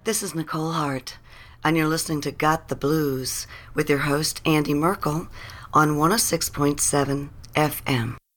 This is Nicole Hart, and you're listening to Got the Blues with your host, Andy Merkel, on 106.7 FM.